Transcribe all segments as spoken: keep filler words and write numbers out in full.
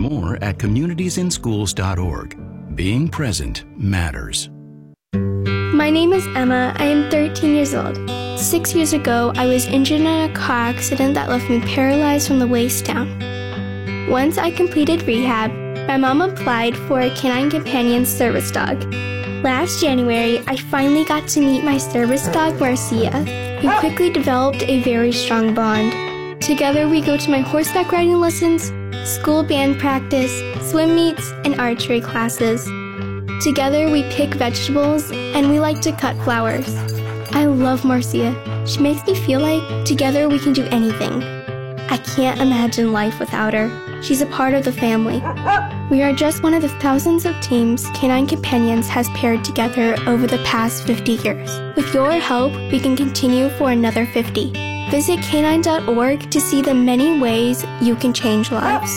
more at communities in schools dot org. Being present matters. My name is Emma. I am thirteen years old. Six years ago, I was injured in a car accident that left me paralyzed from the waist down. Once I completed rehab, my mom applied for a Canine Companion service dog. Last January, I finally got to meet my service dog, Marcia. We quickly developed a very strong bond. Together, we go to my horseback riding lessons, school band practice, swim meets, and archery classes. Together, we pick vegetables, and we like to cut flowers. I love Marcia. She makes me feel like together we can do anything. I can't imagine life without her. She's a part of the family. We are just one of the thousands of teams Canine Companions has paired together over the past fifty years. With your help, we can continue for another fifty. Visit canine dot org to see the many ways you can change lives.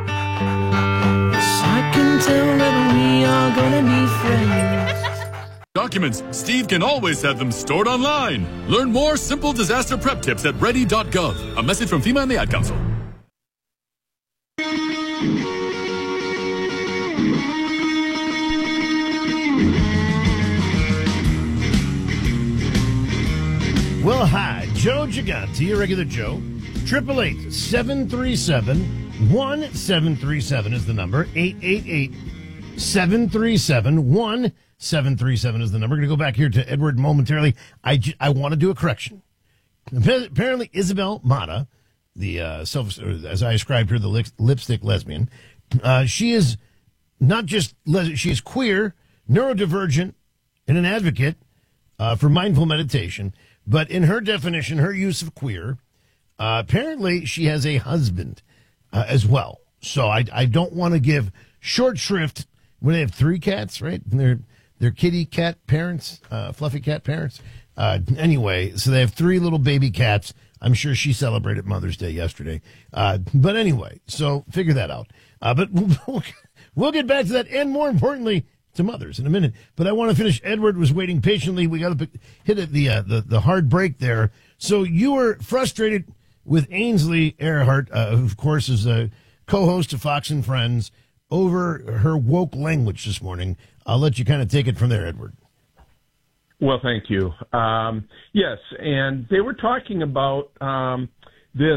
I can tell that we are gonna be friends. Documents, Steve can always have them stored online. Learn more simple disaster prep tips at ready dot gov. A message from FEMA and the Ad Council. Well, hi, Joe Gigante, your regular Joe. Triple eight seven three seven one seven three seven is the number. Eight eight eight seven three seven one seven three seven is the number. We're going to go back here to Edward momentarily. I, j- I want to do a correction. Apparently, Isabel Mata, the uh, self, as I described her, the lip- lipstick lesbian, uh, she is not just les- she is queer, neurodivergent, and an advocate uh, for mindful meditation. But in her definition, her use of queer, uh, apparently she has a husband uh, as well. So I, I don't want to give short shrift when they have three cats, right? And they're they're kitty cat parents, uh, fluffy cat parents. Uh, anyway, so they have three little baby cats. I'm sure she celebrated Mother's Day yesterday. Uh, but anyway, so figure that out. Uh, but we'll, we'll get back to that, and more importantly, to mothers in a minute. But I want to finish. Edward was waiting patiently. We got to hit it, the, uh, the the hard break there. So you were frustrated with Ainsley Earhart, uh, who, of course, is a co-host of Fox and Friends, over her woke language this morning. I'll let you kind of take it from there, Edward. Well, thank you. Um, yes, and they were talking about um, this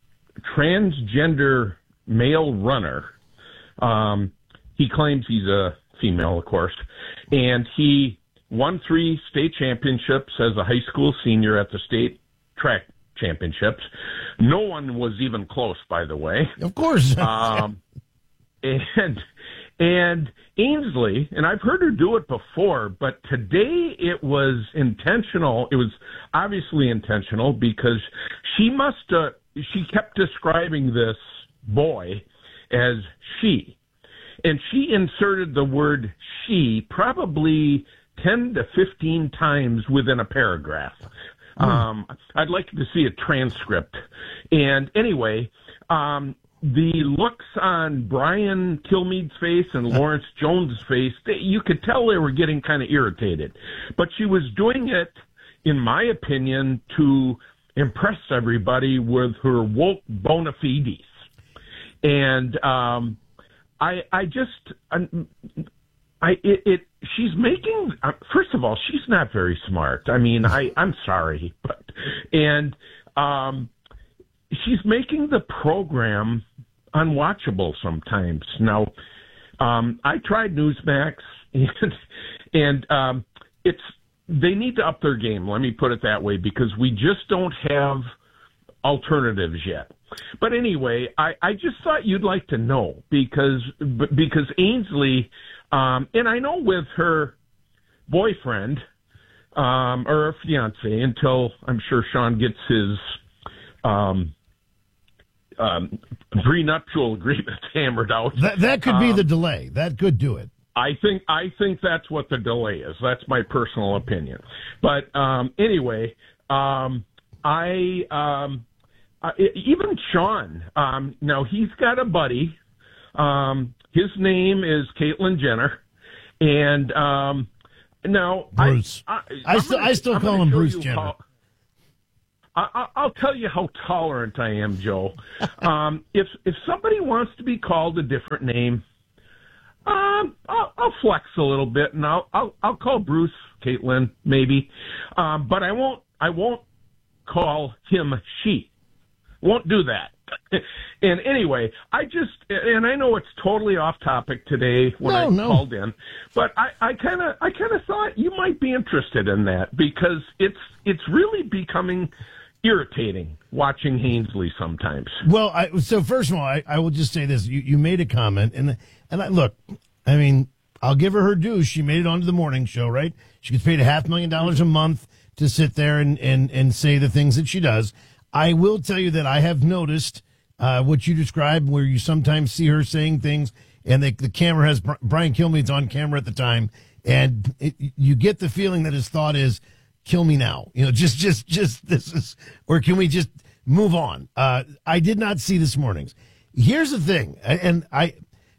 transgender male runner. Um, he claims he's a female, of course, and he won three state championships as a high school senior at the state track championships. No one was even close, by the way. Of course. um, and and Ainsley, and I've heard her do it before, but today it was intentional. It was obviously intentional because she must, uh, she kept describing this boy as she. And she inserted the word she probably ten to fifteen times within a paragraph. Mm. Um, I'd like to see a transcript. And anyway, um, the looks on Brian Kilmeade's face and Lawrence Jones' face, they, you could tell they were getting kind of irritated. But she was doing it, in my opinion, to impress everybody with her woke bona fides. And um, I, I just, I, it, it, she's making, uh, first of all, she's not very smart. I mean, I, I'm sorry, but, and um, she's making the program unwatchable sometimes. Now, um, I tried Newsmax, and, and um, it's, they need to up their game, let me put it that way, because we just don't have alternatives yet. But anyway, I, I just thought you'd like to know because because Ainsley, um, and I know with her boyfriend um, or her fiance, until I'm sure Sean gets his um, um, prenuptial agreement hammered out. That, that could be um, the delay. That could do it. I think I think that's what the delay is. That's my personal opinion. But um, anyway, um, I. Um, Uh, even Sean, um, now he's got a buddy. Um, his name is Caitlyn Jenner, and um, now Bruce. I, I, I still, gonna, I still I'm call him Bruce Jenner. How, I, I'll tell you how tolerant I am, Joe. Um, if if somebody wants to be called a different name, um, I'll, I'll flex a little bit, and I'll I'll, I'll call Bruce Caitlin maybe, um, but I won't I won't call him she. Won't do that. And anyway, I just, and I know it's totally off topic today when no, I no. called in, but I kind of, I kind of thought you might be interested in that because it's, it's really becoming irritating watching Hainsley sometimes. Well, I, so first of all, I, I will just say this: you, you made a comment, and and I, look, I mean, I'll give her her due. She made it onto the morning show, right? She gets paid a half million dollars a month to sit there and and and say the things that she does. I will tell you that I have noticed uh, what you described, where you sometimes see her saying things, and they, the camera has Brian Kilmeade's on camera at the time, and it, you get the feeling that his thought is, "Kill me now," you know, just, just, just this is, or can we just move on? Uh, I did not see this morning's. Here's the thing, and I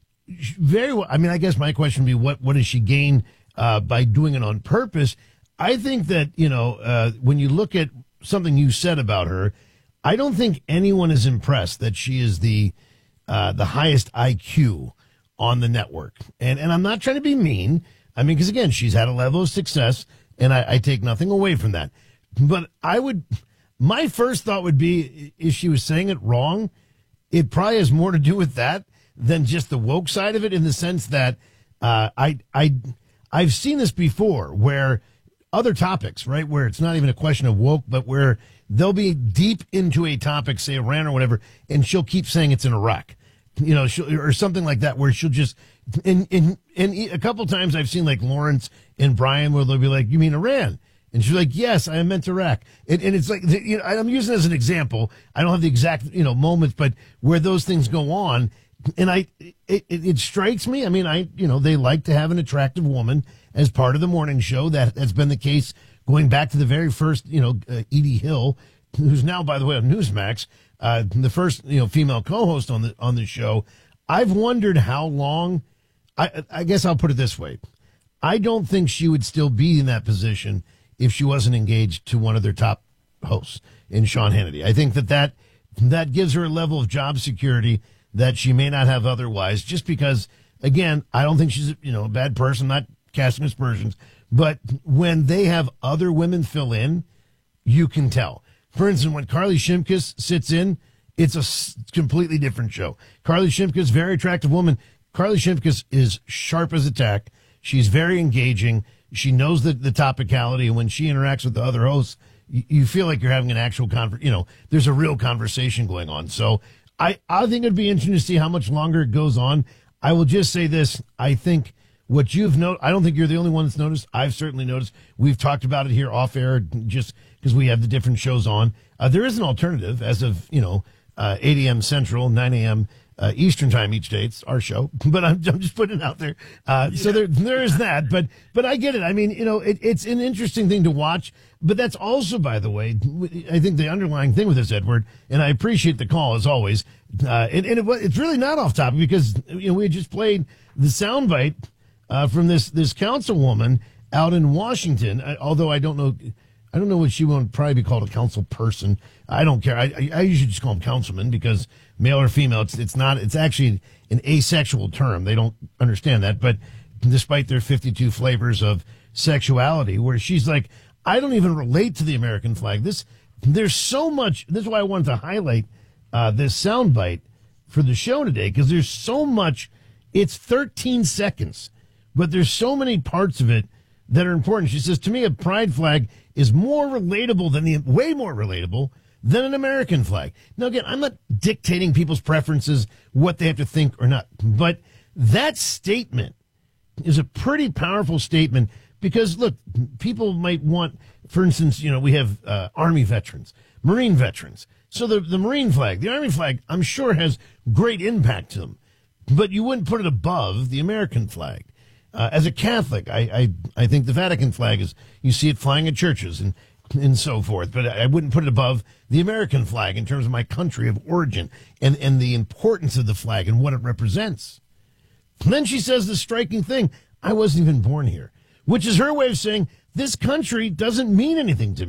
very well. I mean, I guess my question would be, what what does she gain uh, by doing it on purpose? I think that you know uh, when you look at something you said about her, I don't think anyone is impressed that she is the uh, the highest I Q on the network. And and I'm not trying to be mean. I mean, because again, she's had a level of success, and I, I take nothing away from that. But I would, my first thought would be, if she was saying it wrong, it probably has more to do with that than just the woke side of it, in the sense that uh, I I I've seen this before where other topics, right, where it's not even a question of woke, but where they'll be deep into a topic, say Iran or whatever, and she'll keep saying it's in Iraq, you know, she'll, or something like that, where she'll just, and, and, and a couple times I've seen like Lawrence and Brian, where they'll be like, "You mean Iran?" And she's like, "Yes, I meant Iraq." And, and it's like, you know, I'm using it as an example. I don't have the exact, you know, moments, but where those things go on. And I, it, it, it strikes me. I mean, I, you know, they like to have an attractive woman as part of the morning show. That has been the case going back to the very first, you know, uh, Edie Hill, who's now, by the way, on Newsmax, uh, the first, you know, female co-host on the, on the show. I've wondered how long, I, I guess I'll put it this way. I don't think she would still be in that position if she wasn't engaged to one of their top hosts in Sean Hannity. I think that that, that gives her a level of job security that she may not have otherwise, just because, again, I don't think she's, you know, a bad person, not casting aspersions, but when they have other women fill in, you can tell. For instance, when Carly Shimkus sits in, it's a completely different show. Carly Shimkus, very attractive woman. Carly Shimkus is sharp as a tack. She's very engaging. She knows the, the topicality, and when she interacts with the other hosts, you, you feel like you're having an actual conver- you know, there's a real conversation going on. So I, I think it'd be interesting to see how much longer it goes on. I will just say this. I think what you've noticed, I don't think you're the only one that's noticed. I've certainly noticed. We've talked about it here off air just because we have the different shows on. Uh, there is an alternative as of, you know, uh, eight a.m. Central, nine a.m. Uh, Eastern time each day. It's our show, but I'm, I'm just putting it out there. Uh, yeah. So there, there is that, but, but I get it. I mean, you know, it, it's an interesting thing to watch, but that's also, by the way, I think the underlying thing with this, Edward, and I appreciate the call as always. Uh, and, and it, it's really not off topic because, you know, we had just played the soundbite, uh, from this, this councilwoman out in Washington. I, although I don't know, I don't know what she would probably be called, a council person. I don't care. I, I, I usually just call them councilman because male or female, it's, it's not, it's actually an asexual term. They don't understand that. But despite their fifty-two flavors of sexuality, where she's like, I don't even relate to the American flag. This, there's so much. This is why I wanted to highlight uh, this soundbite for the show today, because there's so much. It's thirteen seconds, but there's so many parts of it that are important. She says, to me, a pride flag is more relatable than the, way more relatable than an American flag. Now, again, I'm not dictating people's preferences, what they have to think or not, but that statement is a pretty powerful statement because, look, people might want, for instance, you know, we have uh, Army veterans, Marine veterans. So the, the Marine flag, the Army flag, I'm sure has great impact to them, but you wouldn't put it above the American flag. Uh, as a Catholic, I, I I think the Vatican flag is, you see it flying at churches and and so forth, but I wouldn't put it above the American flag in terms of my country of origin and, and the importance of the flag and what it represents. And then she says the striking thing, I wasn't even born here, which is her way of saying this country doesn't mean anything to me.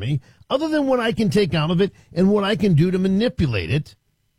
other than what I can take out of it and what I can do to manipulate it.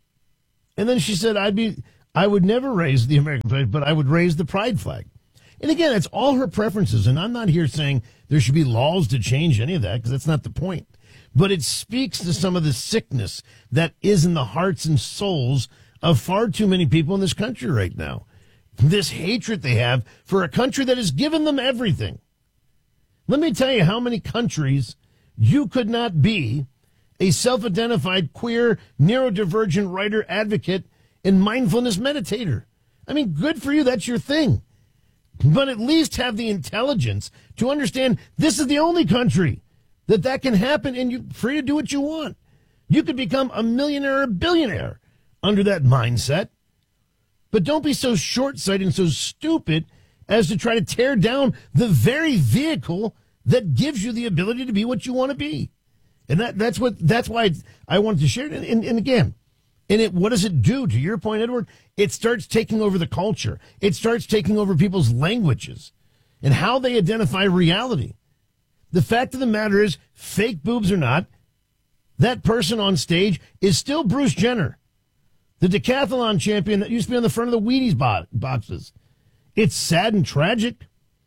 And then she said, I'd be, I would never raise the American flag, but I would raise the pride flag. And again, it's all her preferences. And I'm not here saying there should be laws to change any of that, because that's not the point. But it speaks to some of the sickness that is in the hearts and souls of far too many people in this country right now. This hatred they have for a country that has given them everything. Let me tell you how many countries you could not be a self-identified queer, neurodivergent writer, advocate, and mindfulness meditator. I mean, good for you. That's your thing. But at least have the intelligence to understand this is the only country that that can happen, and you're free to do what you want. You could become a millionaire or a billionaire under that mindset. But don't be so short-sighted and so stupid as to try to tear down the very vehicle that gives you the ability to be what you want to be. And that, that's what that's why I wanted to share it. And, and, and again, and it, what does it do? To your point, Edward, it starts taking over the culture. It starts taking over people's languages and how they identify reality. The fact of the matter is, fake boobs or not, that person on stage is still Bruce Jenner, the decathlon champion that used to be on the front of the Wheaties bo- boxes. It's sad and tragic.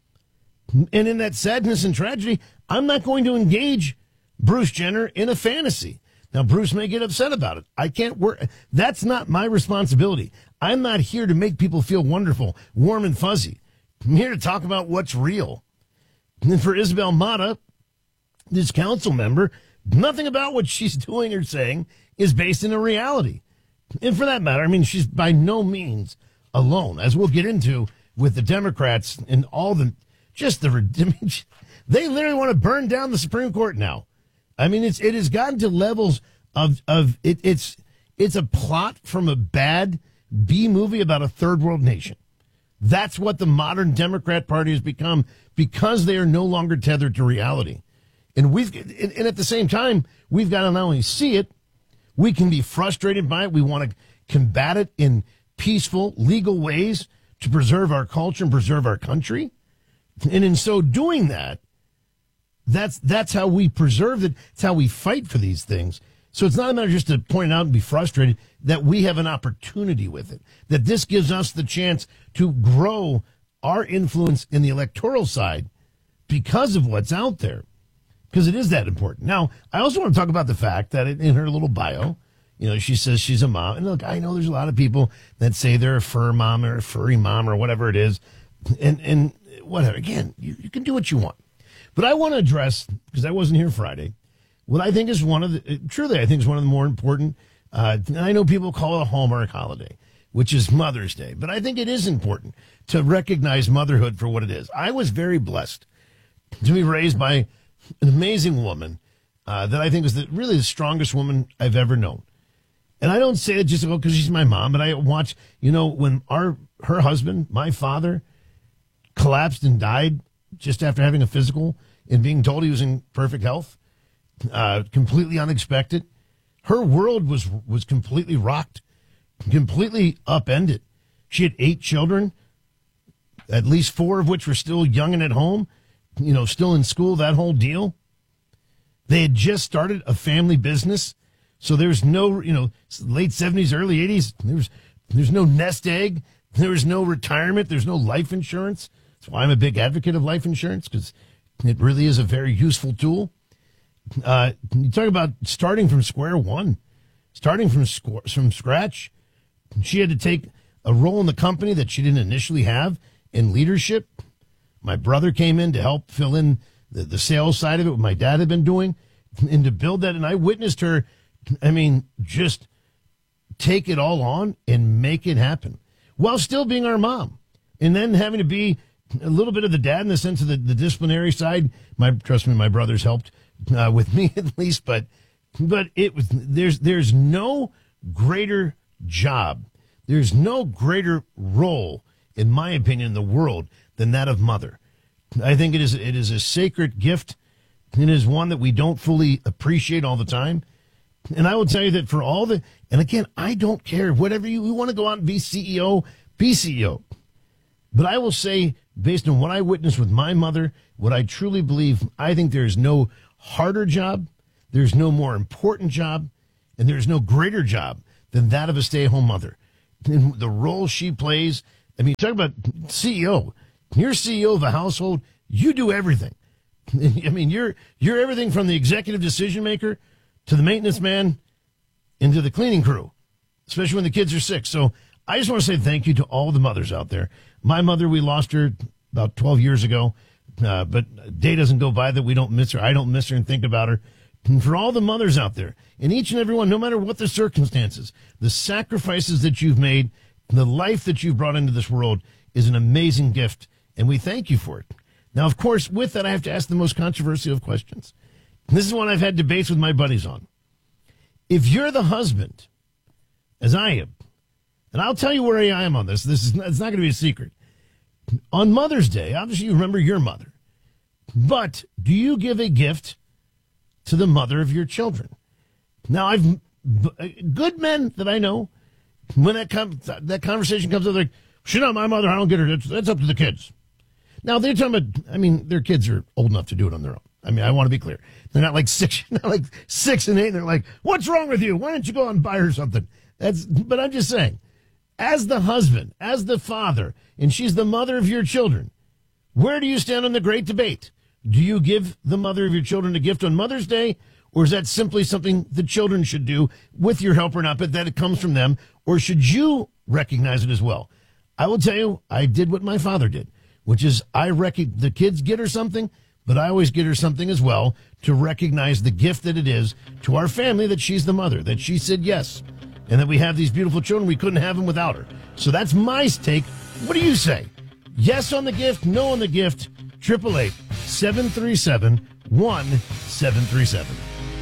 And in that sadness and tragedy, I'm not going to engage Bruce Jenner in a fantasy. Now, Bruce may get upset about it. I can't work. That's not my responsibility. I'm not here to make people feel wonderful, warm and fuzzy. I'm here to talk about what's real. And for Isabel Mata, this council member, nothing about what she's doing or saying is based in a reality. And for that matter, I mean, she's by no means alone, as we'll get into with the Democrats and all the, just the, they literally want to burn down the Supreme Court now. I mean, it's, it has gotten to levels of, of it, it's, it's a plot from a bad B movie about a third world nation. That's what the modern Democrat Party has become, because they are no longer tethered to reality. And we've, and, and at the same time, we've got to not only see it, we can be frustrated by it. We want to combat it in peaceful, legal ways to preserve our culture and preserve our country. And in so doing that, that's, that's how we preserve it. It's how we fight for these things. So it's not a matter just to point out and be frustrated that we have an opportunity with it, that this gives us the chance to grow our influence in the electoral side because of what's out there, because it is that important. Now, I also want to talk about the fact that in her little bio, you know, she says she's a mom. And look, I know there's a lot of people that say they're a fur mom or a furry mom or whatever it is. And, and whatever, again, you, you can do what you want. But I want to address, because I wasn't here Friday, what I think is one of the, truly, I think is one of the more important, uh, and I know people call it a Hallmark holiday, which is Mother's Day. But I think it is important to recognize motherhood for what it is. I was very blessed to be raised by an amazing woman uh, that I think is the, really the strongest woman I've ever known. And I don't say it just because she's my mom, but I watch, you know, when our her husband, my father, collapsed and died just after having a physical and being told he was in perfect health, uh, completely unexpected. Her world was was completely rocked, completely upended. She had eight children, at least four of which were still young and at home, you know, still in school, that whole deal. They had just started a family business. So there's no, you know, late seventies, early eighties, there's, there's no nest egg. There was no retirement. There's no life insurance. That's why I'm a big advocate of life insurance, because it really is a very useful tool. Uh, you talk about starting from square one, starting from, squ- from scratch. She had to take a role in the company that she didn't initially have in leadership. My brother came in to help fill in the, the sales side of it, what my dad had been doing, and to build that. And I witnessed her, I mean, just take it all on and make it happen while still being our mom. And then having to be a little bit of the dad in the sense of the, the disciplinary side. My, trust me, my brothers helped uh, with me at least, but, but it was, there's, there's no greater job. There's no greater role, in my opinion, in the world than that of mother. I think it is, it is a sacred gift. It is one that we don't fully appreciate all the time. And I will tell you that for all the, and again, I don't care, whatever you, you want to go out and be C E O, be C E O. But I will say, based on what I witnessed with my mother, what I truly believe, I think there's no harder job, there's no more important job and there's no greater job than that of a stay-at-home mother. And the role she plays, I mean, talk about C E O. You're C E O of a household, you do everything. I mean, you're you're everything from the executive decision maker to the maintenance man and to the cleaning crew, especially when the kids are sick. So I just want to say thank you to all the mothers out there. My mother, we lost her about twelve years ago, uh, but a day doesn't go by that we don't miss her. I don't miss her and think about her. And for all the mothers out there, and each and every one, no matter what the circumstances, the sacrifices that you've made, the life that you've brought into this world is an amazing gift, and we thank you for it. Now, of course, with that, I have to ask the most controversial of questions. And this is one I've had debates with my buddies on. If you're the husband, as I am, and I'll tell you where I am on this. This is not, it's not going to be a secret. On Mother's Day, obviously you remember your mother. But do you give a gift to the mother of your children? Now, I've good men that I know, when that com- that conversation comes up, they're like, she's not my mother, I don't get her. That's, that's up to the kids. Now, they're talking about, I mean, their kids are old enough to do it on their own. I mean, I want to be clear. They're not like six, not like six and eight. And they're like, what's wrong with you? Why don't you go out and buy her something? That's, but I'm just saying, as the husband, as the father, and she's the mother of your children, where do you stand on the great debate? Do you give the mother of your children a gift on Mother's Day, or is that simply something the children should do with your help or not, but that it comes from them, or should you recognize it as well? I will tell you, I did what my father did, which is I rec- the kids get her something, but I always get her something as well to recognize the gift that it is to our family that she's the mother, that she said yes, and that we have these beautiful children. We couldn't have them without her. So that's my take. What do you say? Yes on the gift, no on the gift. eight eight eight, seven three seven, one seven three seven.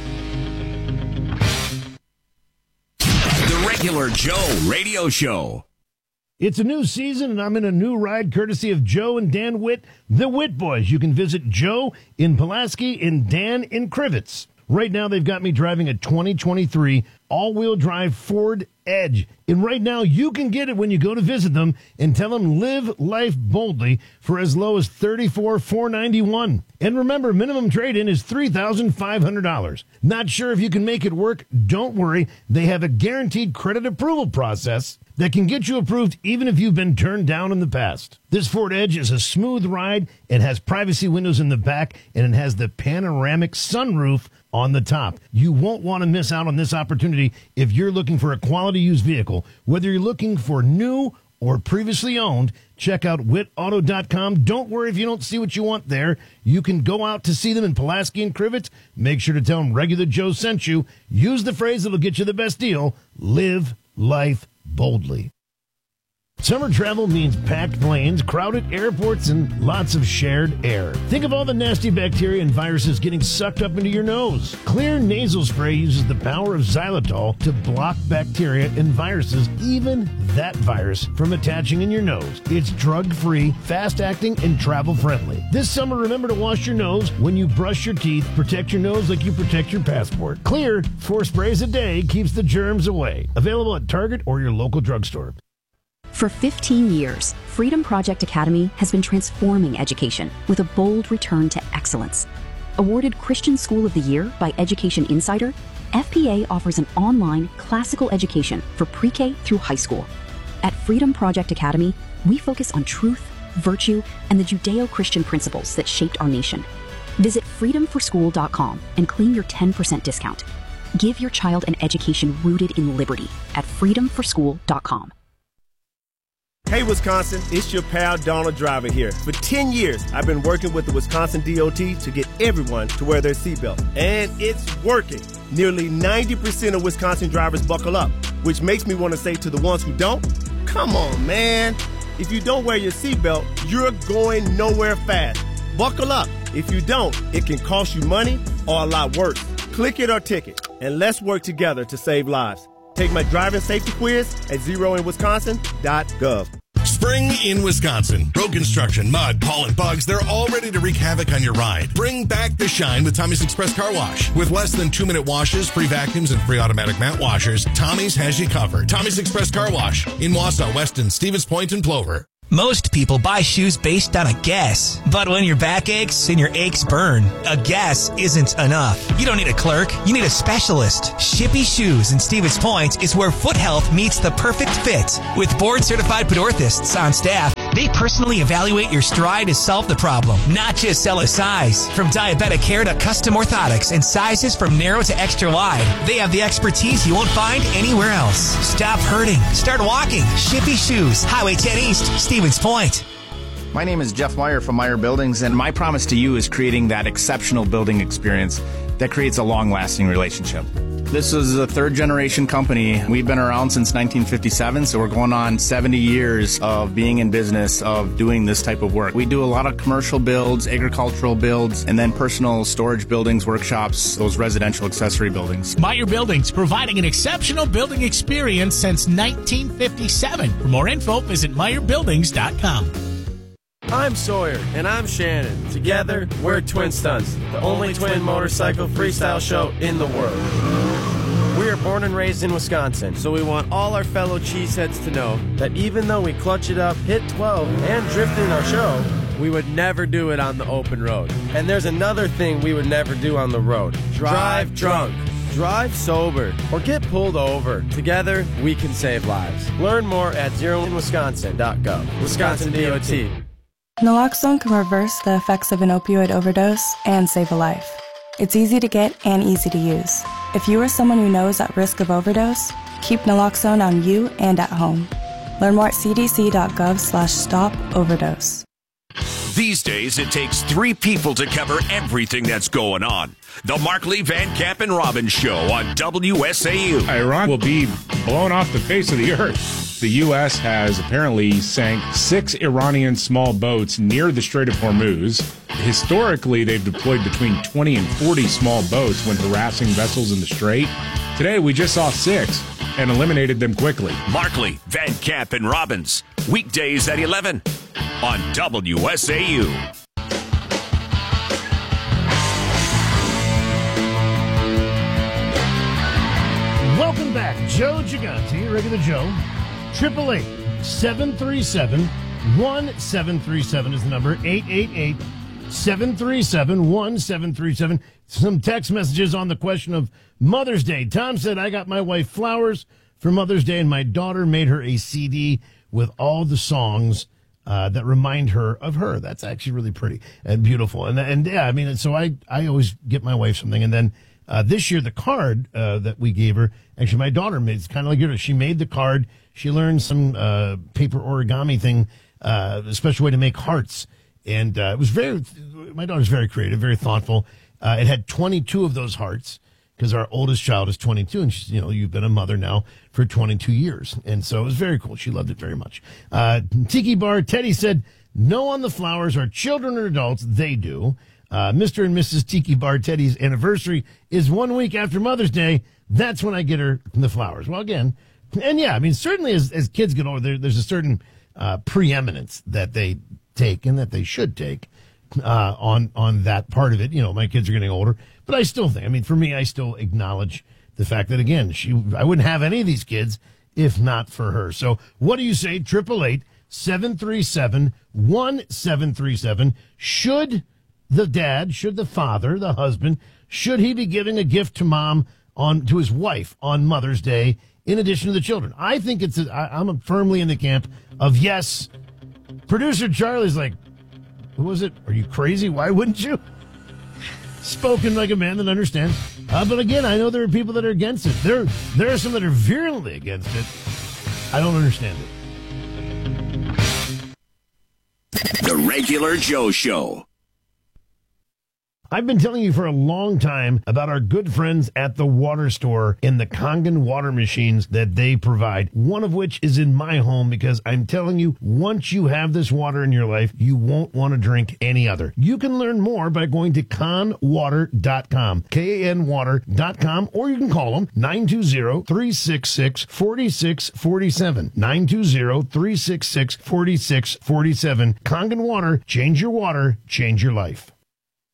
The Regular Joe Radio Show. It's a new season, and I'm in a new ride courtesy of Joe and Dan Witt, the Witt Boys. You can visit Joe in Pulaski and Dan in Crivets. Right now, they've got me driving a twenty twenty-three all-wheel drive Ford Edge. And right now, you can get it when you go to visit them and tell them live life boldly for as low as thirty-four thousand four hundred ninety-one dollars. And remember, minimum trade-in is three thousand five hundred dollars. Not sure if you can make it work? Don't worry. They have a guaranteed credit approval process that can get you approved even if you've been turned down in the past. This Ford Edge is a smooth ride. It has privacy windows in the back, and it has the panoramic sunroof on the top. You won't want to miss out on this opportunity if you're looking for a quality used vehicle. Whether you're looking for new or previously owned, check out witt auto dot com. Don't worry if you don't see what you want there. You can go out to see them in Pulaski and Crivets. Make sure to tell them Regular Joe sent you. Use the phrase that'll get you the best deal. Live life boldly. Summer travel means packed planes, crowded airports, and lots of shared air. Think of all the nasty bacteria and viruses getting sucked up into your nose. Clear nasal spray uses the power of xylitol to block bacteria and viruses, even that virus, from attaching in your nose. It's drug-free, fast-acting, and travel-friendly. This summer, remember to wash your nose when you brush your teeth. Protect your nose like you protect your passport. Clear, four sprays a day keeps the germs away. Available at Target or your local drugstore. For fifteen years, Freedom Project Academy has been transforming education with a bold return to excellence. Awarded Christian School of the Year by Education Insider, F P A offers an online classical education for pre-K through high school. At Freedom Project Academy, we focus on truth, virtue, and the Judeo-Christian principles that shaped our nation. Visit freedom for school dot com and claim your ten percent discount. Give your child an education rooted in liberty at freedom for school dot com. Hey Wisconsin, it's your pal Donald Driver here. For ten years, I've been working with the Wisconsin D O T to get everyone to wear their seatbelt. And it's working. Nearly ninety percent of Wisconsin drivers buckle up, which makes me want to say to the ones who don't, come on, man. If you don't wear your seatbelt, you're going nowhere fast. Buckle up. If you don't, it can cost you money or a lot worse. Click it or ticket, and let's work together to save lives. Take my driving safety quiz at zero in wisconsin dot gov. Spring in Wisconsin. Road construction, mud, pollen, bugs, they're all ready to wreak havoc on your ride. Bring back the shine with Tommy's Express Car Wash. With less than two-minute washes, free vacuums, and free automatic mat washers, Tommy's has you covered. Tommy's Express Car Wash in Wausau, Weston, Stevens Point, and Plover. Most people buy shoes based on a guess. But when your back aches and your aches burn, a guess isn't enough. You don't need a clerk. You need a specialist. Shippy Shoes in Stevens Point is where foot health meets the perfect fit. With board-certified foot orthotists on staff, they personally evaluate your stride to solve the problem, not just sell a size. From diabetic care to custom orthotics and sizes from narrow to extra wide, they have the expertise you won't find anywhere else. Stop hurting. Start walking. Shippy Shoes, Highway ten East, Stevens Point. My name is Jeff Meyer from Meyer Buildings, and my promise to you is creating that exceptional building experience that creates a long-lasting relationship. This is a third-generation company. We've been around since nineteen fifty-seven, so we're going on seventy years of being in business, of doing this type of work. We do a lot of commercial builds, agricultural builds, and then personal storage buildings, workshops, those residential accessory buildings. Meyer Buildings, providing an exceptional building experience since nineteen fifty-seven. For more info, visit meyer buildings dot com. I'm Sawyer, and I'm Shannon. Together, we're Twin Stunts, the only twin motorcycle freestyle show in the world. We are born and raised in Wisconsin, so we want all our fellow cheeseheads to know that even though we clutch it up, hit twelve, and drift in our show, we would never do it on the open road. And there's another thing we would never do on the road. Drive drunk. Drive sober, or get pulled over. Together, we can save lives. Learn more at zero in wisconsin dot gov. Wisconsin D O T. Naloxone can reverse the effects of an opioid overdose and save a life. It's easy to get and easy to use. If you or someone you know is at risk of overdose, keep naloxone on you and at home. Learn more at c d c dot gov slash stop overdose. These days, it takes three people to cover everything that's going on. The Markley, Van Camp, and Robbins Show on W S A U. Iran will be blown off the face of the earth. The U S has apparently sank six Iranian small boats near the Strait of Hormuz. Historically, they've deployed between twenty and forty small boats when harassing vessels in the Strait. Today, we just saw six and eliminated them quickly. Markley, Van Camp, and Robbins. Weekdays at eleven on W S A U. Welcome back. Joe Gigante, regular Joe. triple eight, seven three seven, one seven three seven is the number. eight eight eight, seven three seven, one seven three seven. Some text messages on the question of Mother's Day. Tom said, I got my wife flowers for Mother's Day, and my daughter made her a C D with all the songs uh, that remind her of her. That's actually really pretty and beautiful. And, and yeah, I mean, so I, I always get my wife something. And then uh, this year, the card uh, that we gave her, actually, my daughter made, it's kind of like yours. She made the card. She learned some uh, paper origami thing, uh, a special way to make hearts. And uh, it was very, my daughter's very creative, very thoughtful. Uh, it had twenty-two of those hearts because our oldest child is twenty-two. And she's, you know, you've been a mother now for twenty-two years. And so it was very cool. She loved it very much. Uh, Tiki Bar, Teddy said, no on the flowers. Are children or adults? They do. Uh, Mister and Missus Tiki Bar Teddy's anniversary is one week after Mother's Day. That's when I get her the flowers. Well, again, and yeah, I mean, certainly as, as kids get older, there, there's a certain uh, preeminence that they take and that they should take uh, on on that part of it. You know, my kids are getting older, but I still think, I mean, for me, I still acknowledge the fact that, again, she I wouldn't have any of these kids if not for her. So what do you say? triple eight, seven three seven, one seven three seven. Should the dad, should the father, the husband, should he be giving a gift to mom on to his wife on Mother's Day in addition to the children? I think it's, a, I, I'm firmly in the camp of yes. Producer Charlie's like, who was it? Are you crazy? Why wouldn't you? Spoken like a man that understands. Uh, but again, I know there are people that are against it. There, there are some that are virulently against it. I don't understand it. The Regular Joe Show. I've been telling you for a long time about our good friends at the water store and the Kangen water machines that they provide, one of which is in my home because I'm telling you, once you have this water in your life, you won't want to drink any other. You can learn more by going to kan water dot com, K A N water dot com, or you can call them nine two zero, three six six, four six four seven, nine two zero, three six six, four six four seven. Kangen Water, change your water, change your life.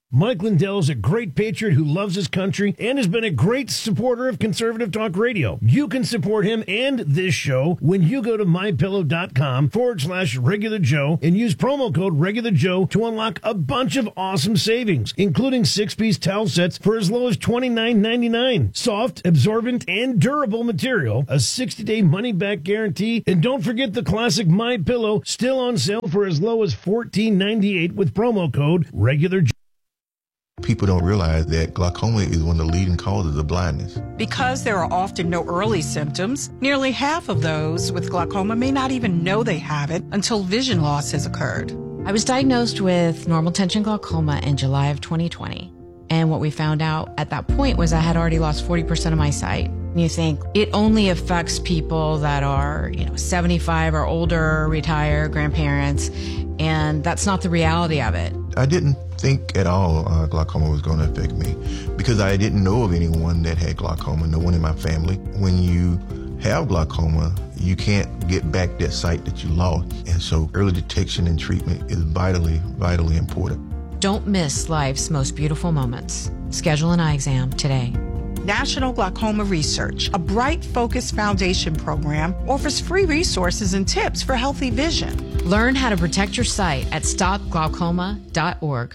Mike Lindell is a great patriot who loves his country and has been a great supporter of Conservative Talk Radio. You can support him and this show when you go to mypillow.com forward slash regular Joe and use promo code regular Joe to unlock a bunch of awesome savings, including six-piece towel sets for as low as twenty-nine ninety-nine. Soft, absorbent, and durable material, a sixty-day money-back guarantee, and don't forget the classic My Pillow, still on sale for as low as fourteen ninety-eight with promo code regular Joe. People don't realize that glaucoma is one of the leading causes of blindness. Because there are often no early symptoms, nearly half of those with glaucoma may not even know they have it until vision loss has occurred. I was diagnosed with normal tension glaucoma in July of twenty twenty. And what we found out at that point was I had already lost forty percent of my sight. You think it only affects people that are, you know, seventy-five or older, retired, grandparents, and that's not the reality of it. I didn't think at all uh, glaucoma was going to affect me because I didn't know of anyone that had glaucoma, no one in my family. When you have glaucoma, you can't get back that sight that you lost. And so early detection and treatment is vitally, vitally important. Don't miss life's most beautiful moments. Schedule an eye exam today. National Glaucoma Research, a Bright Focus Foundation program, offers free resources and tips for healthy vision. Learn how to protect your sight at stop glaucoma dot org.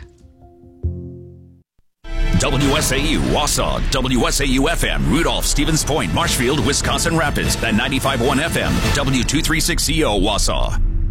W S A U, Wausau, W S A U F M, Rudolph, Stevens Point, Marshfield, Wisconsin Rapids, and ninety-five point one F M, W two thirty-six C O, Wausau.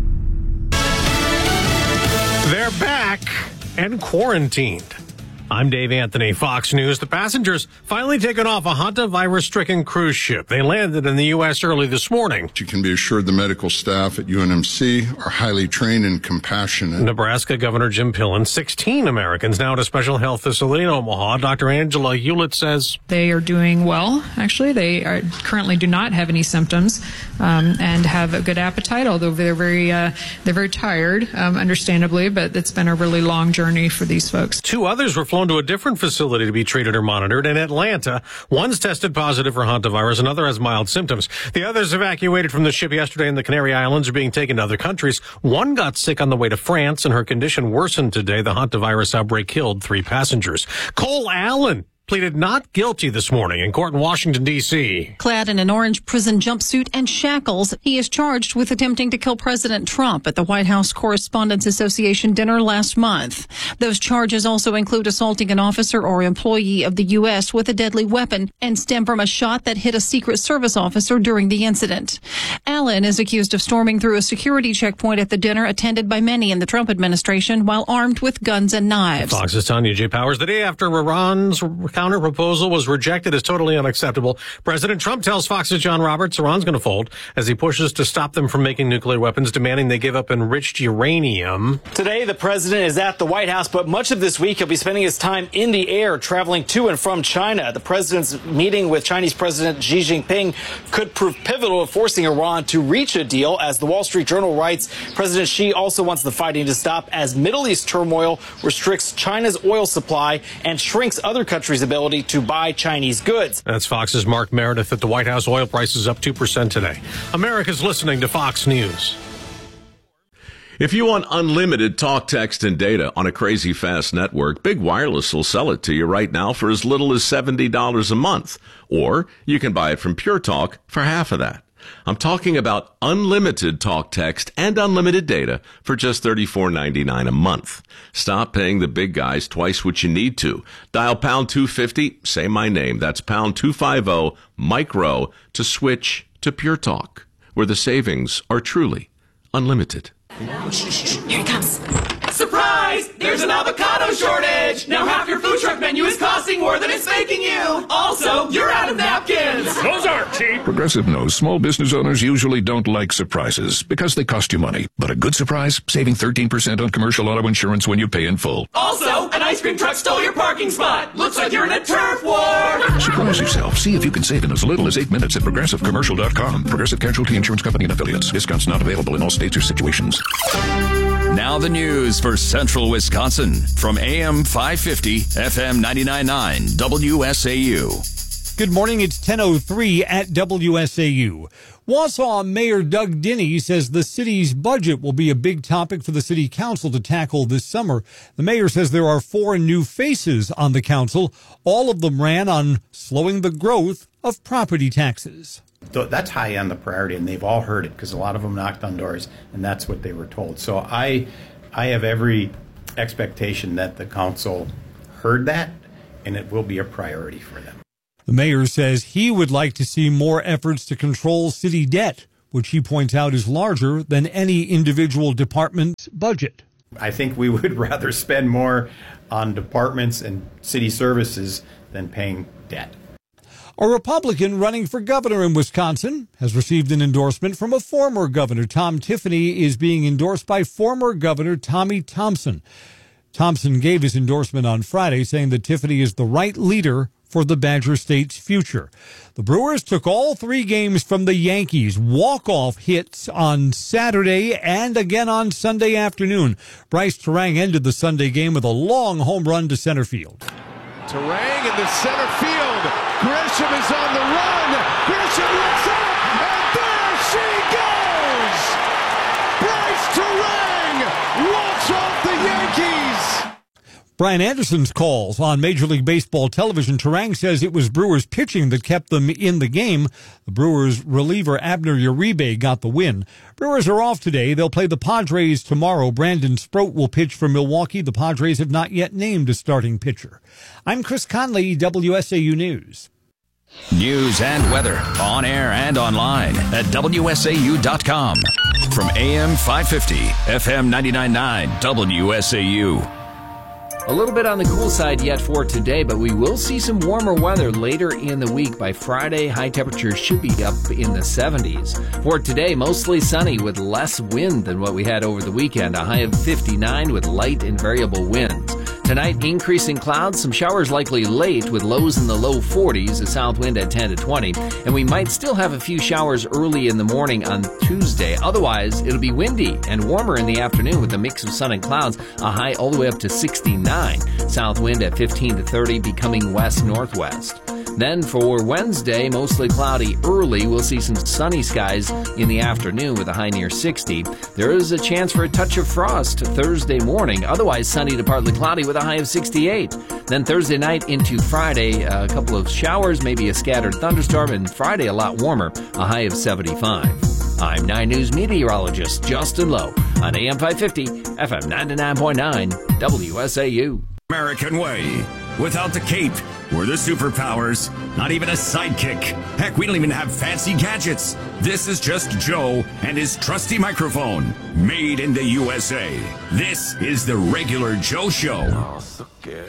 They're back and quarantined. I'm Dave Anthony, Fox News. The passengers finally taken off a hantavirus-stricken cruise ship. They landed in the U S early this morning. You can be assured the medical staff at U N M C are highly trained and compassionate. Nebraska Governor Jim Pillen, sixteen Americans now at a special health facility in Omaha. Doctor Angela Hewlett says they are doing well, actually. They are, currently do not have any symptoms um, and have a good appetite, although they're very, uh, they're very tired, um, understandably, but it's been a really long journey for these folks. Two others were flown to a different facility to be treated or monitored in Atlanta. One's tested positive for hantavirus, another has mild symptoms. The others evacuated from the ship yesterday in the Canary Islands are being taken to other countries. One got sick on the way to France, and her condition worsened today. The hantavirus outbreak killed three passengers. Cole Allen pleaded not guilty this morning in court in Washington, D C Clad in an orange prison jumpsuit and shackles, he is charged with attempting to kill President Trump at the White House Correspondents Association dinner last month. Those charges also include assaulting an officer or employee of the U S with a deadly weapon and stem from a shot that hit a Secret Service officer during the incident. Allen is accused of storming through a security checkpoint at the dinner attended by many in the Trump administration while armed with guns and knives. Fox's Tanya J. Powers. The day after Iran's counter proposal was rejected as totally unacceptable, President Trump tells Fox's John Roberts Iran's going to fold as he pushes to stop them from making nuclear weapons, demanding they give up enriched uranium. Today, the president is at the White House, but much of this week he'll be spending his time in the air, traveling to and from China. The president's meeting with Chinese President Xi Jinping could prove pivotal to forcing Iran to reach a deal. As the Wall Street Journal writes, President Xi also wants the fighting to stop as Middle East turmoil restricts China's oil supply and shrinks other countries' ability to buy Chinese goods. That's Fox's Mark Meredith. At the White House, oil prices up two percent today. America's listening to Fox News. If you want unlimited talk, text, and data on a crazy fast network, Big Wireless will sell it to you right now for as little as seventy dollars a month. Or you can buy it from Pure Talk for half of that. I'm talking about unlimited talk, text, and unlimited data for just thirty-four ninety-nine a month. Stop paying the big guys twice what you need to. Dial pound two fifty, say my name. That's pound two fifty, micro, to switch to Pure Talk, where the savings are truly unlimited. Here it comes. Surprise! There's an avocado shortage! Now half your food truck menu is costing more than it's making you! Also, you're out of napkins! Those aren't cheap! Progressive knows small business owners usually don't like surprises because they cost you money. But a good surprise? Saving thirteen percent on commercial auto insurance when you pay in full. Also, an ice cream truck stole your parking spot! Looks like you're in a turf war! Surprise yourself. See if you can save in as little as eight minutes at progressive commercial dot com. Progressive Casualty Insurance Company and Affiliates. Discounts not available in all states or situations. Now the news for Central Wisconsin from A M five fifty, F M ninety-nine point nine, W S A U. Good morning. It's ten oh three at W S A U. Wausau Mayor Doug Dinney says the city's budget will be a big topic for the city council to tackle this summer. The mayor says there are four new faces on the council. All of them ran on slowing the growth of property taxes. That's high on the priority, and they've all heard it because a lot of them knocked on doors, and that's what they were told. So I, I have every expectation that the council heard that, and it will be a priority for them. The mayor says he would like to see more efforts to control city debt, which he points out is larger than any individual department's budget. I think we would rather spend more on departments and city services than paying debt. A Republican running for governor in Wisconsin has received an endorsement from a former governor. Tom Tiffany is being endorsed by former Governor Tommy Thompson. Thompson gave his endorsement on Friday, saying that Tiffany is the right leader for the Badger State's future. The Brewers took all three games from the Yankees. Walk-off hits on Saturday and again on Sunday afternoon. Bryce Terang ended the Sunday game with a long home run to center field. Terang in the center field. Grisham is on the run. Grisham looks up, and there she goes! Bryce Terang walks off the Yankees. Brian Anderson's calls on Major League Baseball television. Terang says it was Brewers pitching that kept them in the game. The Brewers reliever Abner Uribe got the win. Brewers are off today. They'll play the Padres tomorrow. Brandon Sproat will pitch for Milwaukee. The Padres have not yet named a starting pitcher. I'm Chris Conley, W S A U News. News and weather on air and online at W S A U dot com. From A M five fifty, F M ninety-nine point nine, W S A U. A little bit on the cool side yet for today, but we will see some warmer weather later in the week. By Friday, high temperatures should be up in the seventies. For today, mostly sunny with less wind than what we had over the weekend. A high of fifty-nine with light and variable winds. Tonight, increasing clouds, some showers likely late with lows in the low forties, a south wind at ten to twenty. And we might still have a few showers early in the morning on Tuesday. Otherwise, it'll be windy and warmer in the afternoon with a mix of sun and clouds, a high all the way up to sixty-nine. South wind at fifteen to thirty, becoming west-northwest. Then for Wednesday, mostly cloudy early. We'll see some sunny skies in the afternoon with a high near sixty. There is a chance for a touch of frost Thursday morning. Otherwise, sunny to partly cloudy with a high of sixty-eight. Then Thursday night into Friday, a couple of showers, maybe a scattered thunderstorm, and Friday a lot warmer, a high of seventy-five. I'm nine News meteorologist Justin Lowe on A M five fifty, F M ninety-nine point nine, W S A U. American way. Without the cape or the superpowers, not even a sidekick. Heck, we don't even have fancy gadgets. This is just Joe and his trusty microphone, made in the U S A. This is the Regular Joe Show.